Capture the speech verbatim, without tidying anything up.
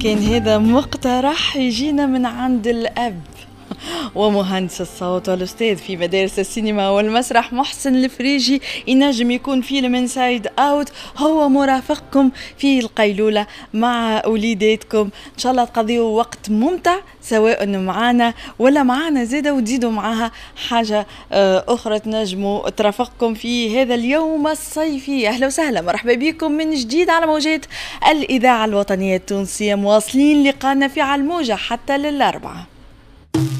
كان هذا مقترح يجينا من عند الأب ومهندس الصوت والأستاذ في مدارس السينما والمسرح محسن الفريجي. ينجم يكون فيلم انسايد اوت هو مرافقكم في القيلولة مع وليداتكم. ان شاء الله تقضيوا وقت ممتع سواء معنا ولا معنا زيادة وتزيدوا معها حاجة أخرى تنجموا ترافقكم في هذا اليوم الصيفي. أهلا وسهلا، مرحبا بكم من جديد على موجات الإذاعة الوطنية التونسية، مواصلين لقانا في على الموجة حتى للأربعة.